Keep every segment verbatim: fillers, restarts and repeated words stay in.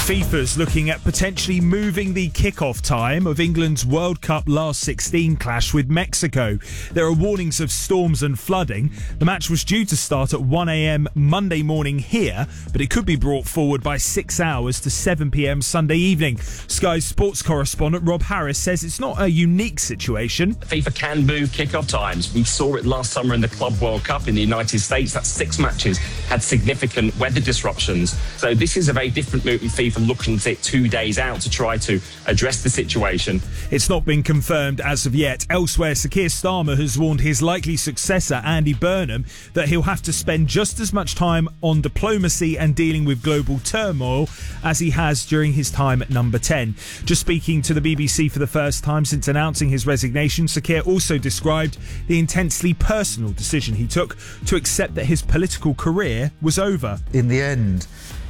FIFA's looking at potentially moving the kick-off time of England's World Cup last sixteen clash with Mexico. There are warnings of storms and flooding. The match was due to start at one a.m. Monday morning here, but it could be brought forward by six hours to seven p.m. Sunday evening. Sky's sports correspondent Rob Harris says it's not a unique situation. FIFA can move kick-off times. We saw it last summer in the Club World Cup in the United States. That's six matches had significant weather disruptions. So this is a very different move. FIFA looking at it two days out to try to address the situation. It's not been confirmed as of yet. Elsewhere, Sir Keir Starmer has warned his likely successor, Andy Burnham, that he'll have to spend just as much time on diplomacy and dealing with global turmoil as he has during his time at number ten. Just speaking to the B B C for the first time since announcing his resignation, Sir Keir also described the intensely personal decision he took to accept that his political career was over. In the end,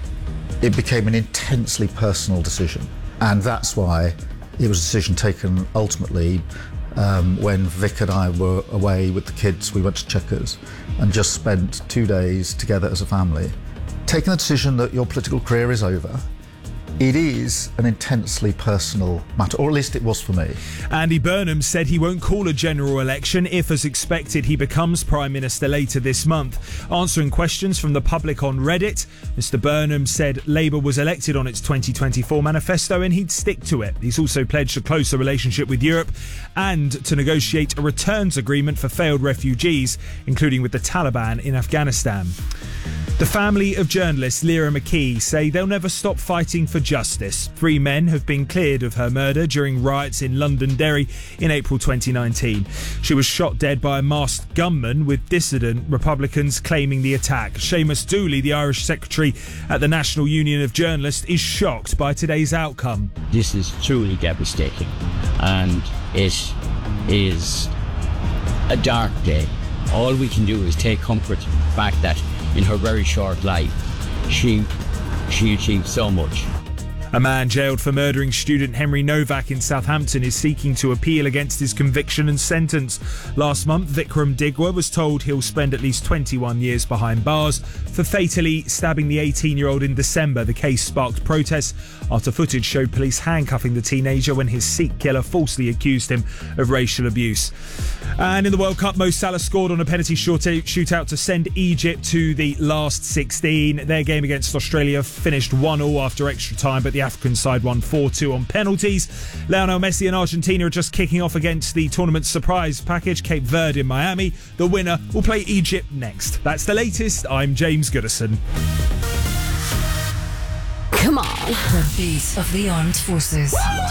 it became an intensely personal decision, and that's why it was a decision taken ultimately um, when Vic and I were away with the kids. We went to Chequers and just spent two days together as a family. Taking the decision that your political career is over, it is an intensely personal matter, or at least it was for me. Andy Burnham said he won't call a general election if, as expected, he becomes Prime Minister later this month. Answering questions from the public on Reddit, Mr Burnham said Labour was elected on its twenty twenty-four manifesto and he'd stick to it. He's also pledged a closer relationship with Europe and to negotiate a returns agreement for failed refugees, including with the Taliban in Afghanistan. The family of journalist Lyra McKee say they'll never stop fighting for justice. Three men have been cleared of her murder during riots in Londonderry in April twenty nineteen. She was shot dead by a masked gunman, with dissident Republicans claiming the attack. Seamus Dooley, the Irish secretary at the National Union of Journalists, is shocked by today's outcome. This is truly devastating, and it is a dark day. All we can do is take comfort in the fact that in her very short life, she she achieved so much. A man jailed for murdering student Henry Novak in Southampton is seeking to appeal against his conviction and sentence. Last month, Vikram Digwa was told he'll spend at least twenty-one years behind bars for fatally stabbing the eighteen-year-old in December. The case sparked protests after footage showed police handcuffing the teenager when his Sikh killer falsely accused him of racial abuse. And in the World Cup, Mo Salah scored on a penalty shootout to send Egypt to the last sixteen. Their game against Australia finished one all after extra time, but the African side won four two on penalties. Lionel Messi and Argentina are just kicking off against the tournament's surprise package, Cape Verde in Miami. The winner will play Egypt next. That's the latest. I'm James Goodison. Come on. The beat of the armed forces. Woo!